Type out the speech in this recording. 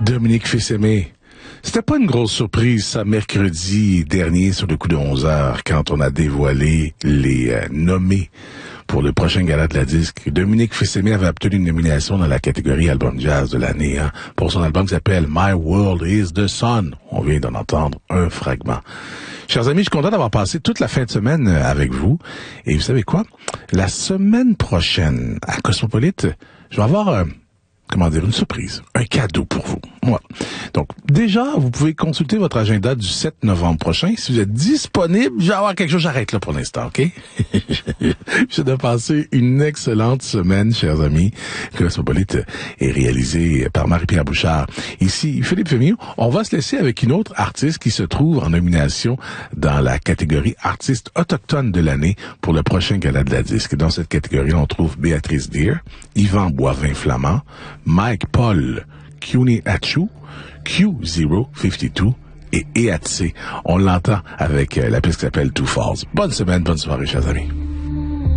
Dominique Fils-Aimé. C'était pas une grosse surprise, ça, mercredi dernier, sur le coup de 11h, quand on a dévoilé les nommés pour le prochain gala de la disque. Dominique Fils-Aimé avait obtenu une nomination dans la catégorie album jazz de l'année, pour son album qui s'appelle My World is the Sun. On vient d'en entendre un fragment. Chers amis, je suis content d'avoir passé toute la fin de semaine avec vous. Et vous savez quoi? La semaine prochaine, à Cosmopolite, je vais avoir... une surprise, un cadeau pour vous. Voilà. Donc, déjà, vous pouvez consulter votre agenda du 7 novembre prochain. Si vous êtes disponible, je vais avoir quelque chose. J'arrête là pour l'instant, OK? Je dois passer une excellente semaine, chers amis. Cosmopolite est réalisé par Marie-Pierre Bouchard. Ici, Philippe Fémillon. On va se laisser avec une autre artiste qui se trouve en nomination dans la catégorie artiste autochtone de l'année pour le prochain gala de la disque. Dans cette catégorie, on trouve Béatrice Deer, Yvan Boivin-Flamand, Mike Paul, Kuni Achu, Q052 et Eatse. On l'entend avec la piste qui s'appelle Two Falls. Bonne semaine, bonne soirée, chers amis.